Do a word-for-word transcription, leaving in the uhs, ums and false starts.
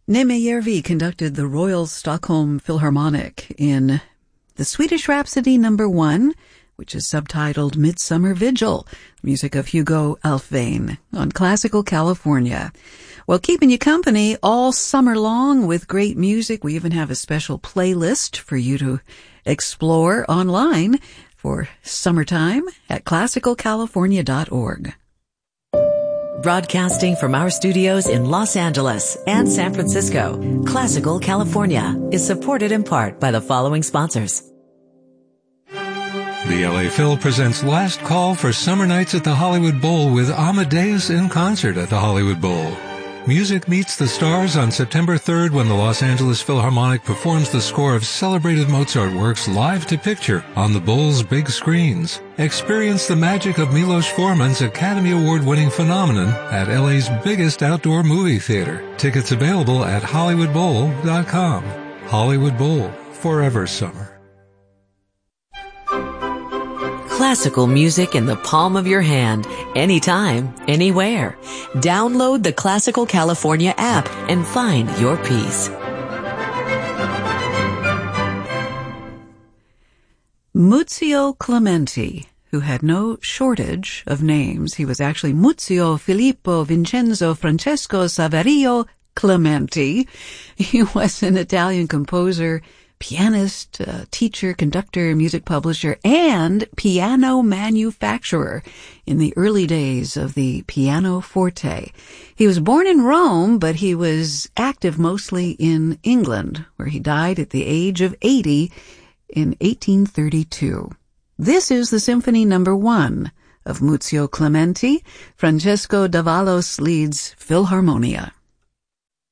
Nemejärvi conducted the Royal Stockholm Philharmonic in the Swedish Rhapsody number one, which is subtitled Midsummer Vigil, music of Hugo Alfvén, on Classical California. Well, keeping you company all summer long with great music. We even have a special playlist for you to explore online for summertime at classical california dot org. Broadcasting from our studios in Los Angeles and San Francisco, Classical California is supported in part by the following sponsors. The L A Phil presents Last Call for Summer Nights at the Hollywood Bowl with Amadeus in concert at the Hollywood Bowl. Music meets the stars on September third when the Los Angeles Philharmonic performs the score of celebrated Mozart works live to picture on the Bowl's big screens. Experience the magic of Milos Forman's Academy Award-winning phenomenon at L A's biggest outdoor movie theater. Tickets available at hollywood bowl dot com. Hollywood Bowl, forever summer. Classical music in the palm of your hand, anytime, anywhere. Download the Classical California app and find your peace. Muzio Clementi, who had no shortage of names. He was actually Muzio Filippo Vincenzo Francesco Saverio Clementi. He was an Italian composer, pianist, uh, teacher, conductor, music publisher, and piano manufacturer in the early days of the pianoforte. He was born in Rome, but he was active mostly in England, where he died at the age of eighty in eighteen thirty-two. This is the Symphony Number One of Muzio Clementi. Francesco Davalos leads Philharmonia.